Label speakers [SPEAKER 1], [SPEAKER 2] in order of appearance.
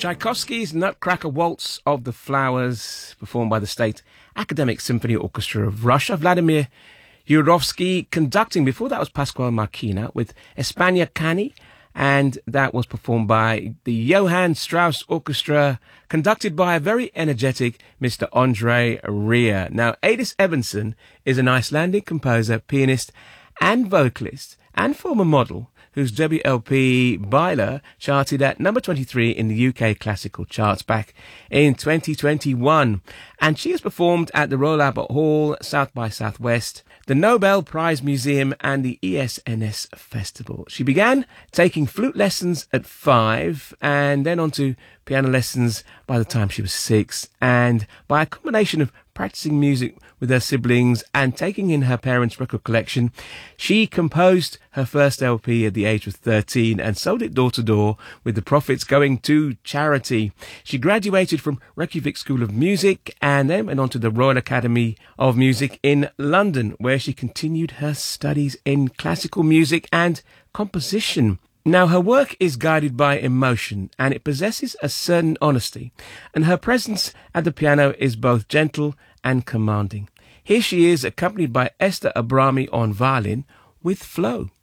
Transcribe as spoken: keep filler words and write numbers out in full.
[SPEAKER 1] Tchaikovsky's Nutcracker Waltz of the Flowers, performed by the State Academic Symphony Orchestra of Russia. Vladimir Yurovsky conducting. Before that was Pascual Marquina with España Cani, and that was performed by the Johann Strauss Orchestra, conducted by a very energetic Mister Andre Rieu. Now, Adis Evensen is an Icelandic composer, pianist, and vocalist, and former model, whose debut L P, Byler, charted at number twenty-three in the U K classical charts back in twenty twenty-one. And she has performed at the Royal Albert Hall, South by Southwest, the Nobel Prize Museum, and the E S N S Festival. She began taking flute lessons at five, and then on to piano lessons by the time she was six. And by a combination of practicing music with her siblings and taking in her parents' record collection, she composed her first L P at the age of thirteen and sold it door to door, with the profits going to charity. She graduated from Reykjavik School of Music and then went on to the Royal Academy of Music in London, where she continued her studies in classical music and composition. Now, her work is guided by emotion, and it possesses a certain honesty, and her presence at the piano is both gentle and commanding. Here she is, accompanied by Esther Abrami on violin with Flow.